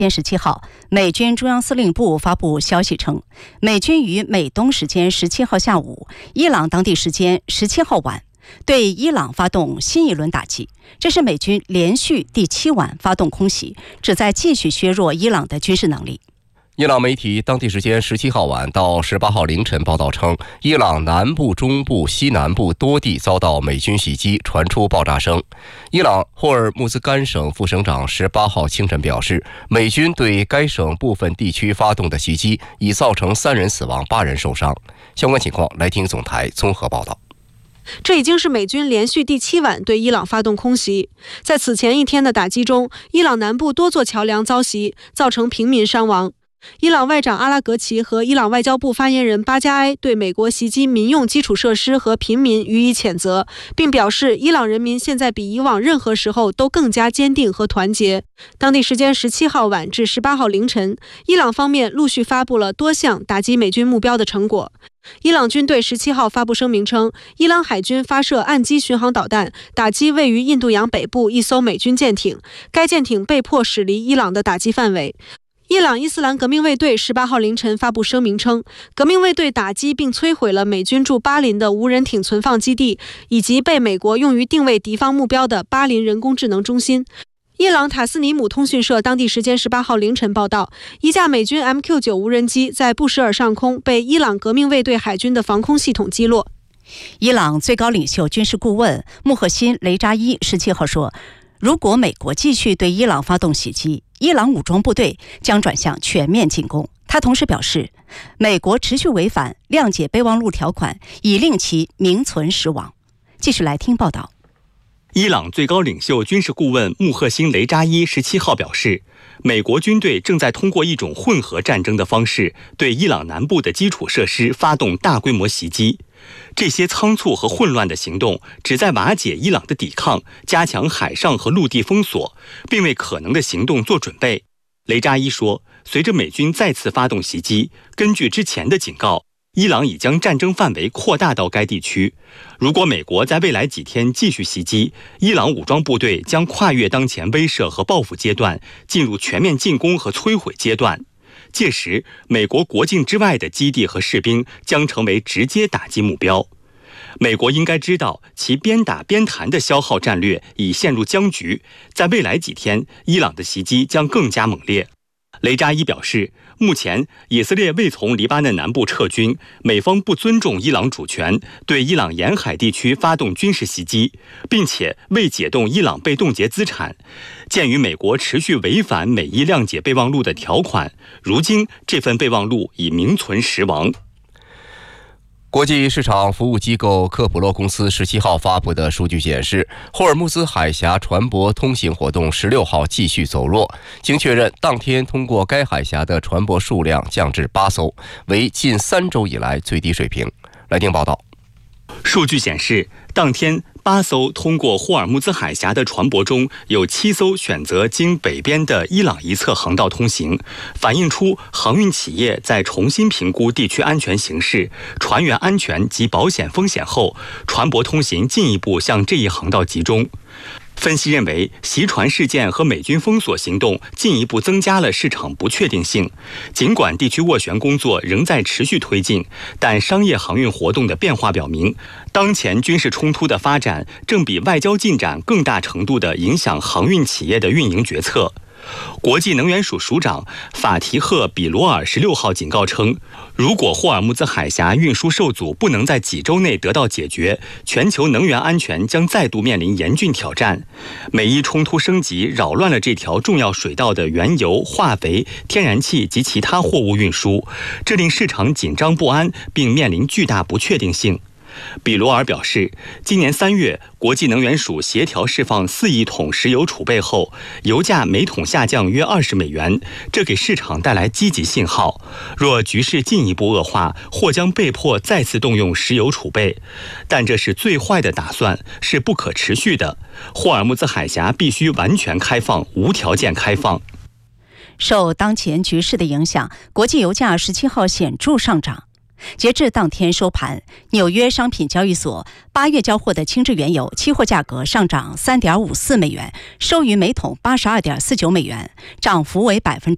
17号，美军中央司令部发布消息称，美军于美东时间17号下午、伊朗当地时间17号晚对伊朗发动新一轮打击，这是美军连续第7晚发动空袭，旨在继续削弱伊朗的军事能力。 伊朗媒体当地时间17号晚到18号凌晨报道称，伊朗南部、中部、西南部多地遭到美军袭击，传出爆炸声。伊朗霍尔木兹干省副省长18号清晨表示，美军对该省部分地区发动的袭击已造成3人死亡、8人受伤。相关情况来听总台综合报道。 这已经是美军连续第7晚对伊朗发动空袭。在此前一天的打击中，伊朗南部多座桥梁遭袭，造成平民伤亡。伊朗外长阿拉格齐和伊朗外交部发言人巴加埃对美国袭击民用基础设施和平民予以谴责，并表示伊朗人民现在比以往任何时候都更加坚定和团结。当地时间17号晚至18号凌晨，伊朗方面陆续发布了多项打击美军目标的成果。伊朗军队17号发布声明称，伊朗海军发射岸基巡航导弹，打击位于印度洋北部一艘美军舰艇，该舰艇被迫驶离伊朗的打击范围。伊朗伊斯兰革命卫队18号凌晨发布声明称，革命卫队打击并摧毁了美军驻巴林的无人艇存放基地，以及被美国用于定位敌方目标的巴林人工智能中心。伊朗塔斯尼姆通讯社当地时间18号凌晨报道，一架美军 MQ-9 无人机在布什尔上空被伊朗革命卫队海军的防空系统击落。 伊朗最高领袖军事顾问穆赫辛·雷扎伊17号说，如果美国继续对伊朗发动袭击，伊朗武装部队将转向全面进攻。他同时表示，美国持续违反谅解备忘录条款，已令其名存实亡。继续来听报道。 伊朗最高领袖军事顾问穆赫辛·雷扎伊17号表示，美国军队正在通过一种混合战争的方式对伊朗南部的基础设施发动大规模袭击。这些仓促和混乱的行动旨在瓦解伊朗的抵抗，加强海上和陆地封锁，并为可能的行动做准备。雷扎伊说，随着美军再次发动袭击，根据之前的警告，伊朗已将战争范围扩大到该地区。如果美国在未来几天继续袭击，伊朗武装部队将跨越当前威慑和报复阶段，进入全面进攻和摧毁阶段。届时，美国国境之外的基地和士兵将成为直接打击目标。美国应该知道，其边打边谈的消耗战略已陷入僵局，在未来几天，伊朗的袭击将更加猛烈。雷扎伊表示，目前以色列未从黎巴嫩南部撤军，美方不尊重伊朗主权，对伊朗沿海地区发动军事袭击，并且未解冻伊朗被冻结资产。鉴于美国持续违反美伊谅解备忘录的条款，如今这份备忘录已名存实亡。 国际市场服务机构科普洛公司17号发布的数据显示，霍尔木兹海峡船舶通行活动16号继续走弱。经确认，当天通过该海峡的船舶数量降至8艘，为近3周以来最低水平。来听报道。 数据显示，当天8艘通过霍尔木兹海峡的船舶中，有7艘选择经北边的伊朗一侧航道通行，反映出航运企业在重新评估地区安全形势、船员安全及保险风险后，船舶通行进一步向这一航道集中。分析认为，袭船事件和美军封锁行动进一步增加了市场不确定性。尽管地区斡旋工作仍在持续推进，但商业航运活动的变化表明，当前军事冲突的发展正比外交进展更大程度地影响航运企业的运营决策。国际能源署署长法提赫·比罗尔16号警告称，如果霍尔木兹海峡运输受阻不能在几周内得到解决，全球能源安全将再度面临严峻挑战。美伊冲突升级扰乱了这条重要水道的原油、化肥、天然气及其他货物运输，这令市场紧张不安，并面临巨大不确定性。比罗尔表示，今年3月，国际能源署协调释放4亿桶石油储备后，油价每桶下降约20美元，这给市场带来积极信号。若局势进一步恶化，或将被迫再次动用石油储备，但这是最坏的打算，是不可持续的。霍尔木兹海峡必须完全开放，无条件开放。 受当前局势的影响，国际油价17号显著上涨。截至当天收盘，纽约商品交易所8月交货的轻质原油期货价格上涨3.54美元，收于每桶82.49美元，涨幅为